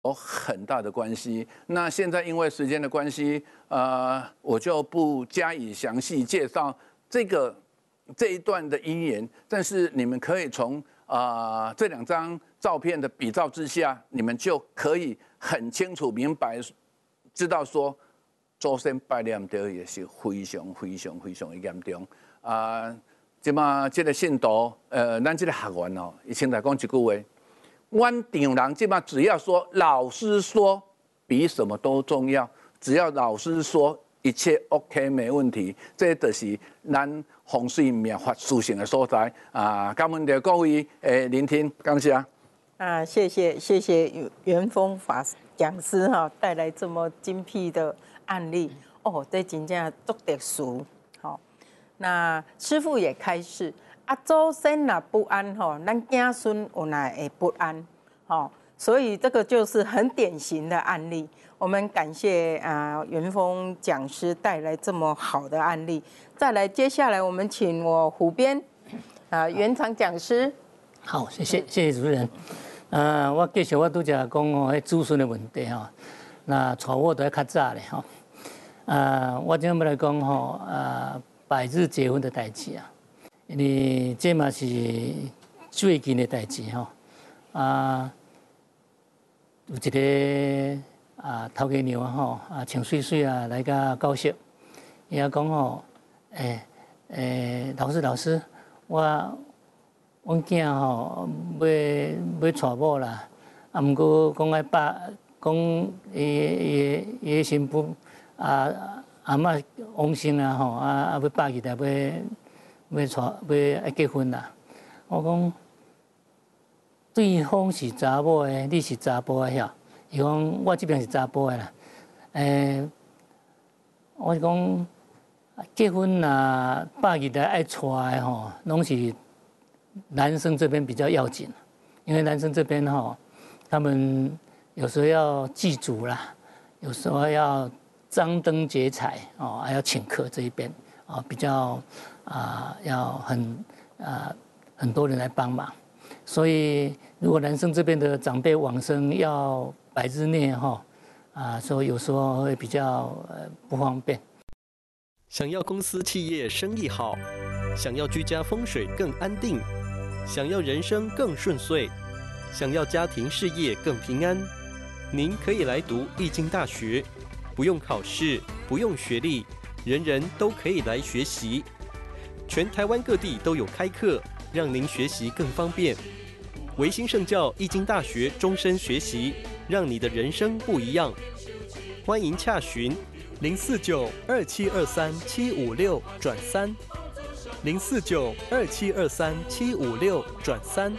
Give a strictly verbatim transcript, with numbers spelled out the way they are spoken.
有很大的关系。那现在因为时间的关系，呃，我就不加以详细介绍这个这一段的因缘，但是你们可以从啊、呃、这两张照片的比照之下，你们就可以很清楚明白，知道说祖先拜念到也是非常非常非常的严重啊。即马这个信徒，呃，咱这个学员哦，以前来讲一句话。阮场人即马只要说老师说比什么都重要，只要老师说一切 OK 没问题，这就是咱风水命法殊胜的所在啊！感恩着各位诶聆听，感谢啊，谢谢谢谢元丰法讲师哈带来这么精辟的案例哦，这真正足特殊。好，那师父也开示。啊，祖先若不安吼，咱子孙有哪会不安？吼，所以这个就是很典型的案例。我们感谢啊元丰讲师带来这么好的案例。再来，接下来我们请我湖边啊袁长讲师。 好，谢谢谢谢主持人。呃，我继续我拄则讲哦，迄子孙的问题吼，那娶某都要较早咧吼。呃，我今要来讲吼，呃，百日结婚的代志啊。因为这嘛是最近的代志吼，啊，有一个啊头家娘吼啊穿水水啊来甲教室，伊啊讲吼，诶、欸、诶、欸，老师老师，我阮囝吼要要娶某啦，啊，毋过讲爱拜，讲伊伊伊新妇啊阿嬷往生啊吼，啊啊要拜去台要。要娶要结婚啦！我讲对方是查某的，你是查甫的晓？伊讲我这边是查甫的啦。诶、欸，我讲结婚啦，拜日来爱娶的吼，拢是男生这边比较要紧，因为男生这边吼，他们有时候要祭祖啦，有时候要张灯结彩哦，还要请客这一边啊，比较。啊，要很啊很多人来帮忙，所以如果男生这边的长辈往生要百日内哈啊，所以有时候会比较呃不方便。 想要公司企业生意好，想要居家风水更安定，想要人生更顺遂，想要家庭事业更平安，您可以来读易经大学，不用考试，不用学历，人人都可以来学习。全台湾各地都有开课，让您学习更方便。维新圣教易经大学终身学习，让你的人生不一样。欢迎洽询零四九二七二三七五六转三，零四九二七二三七五六转三。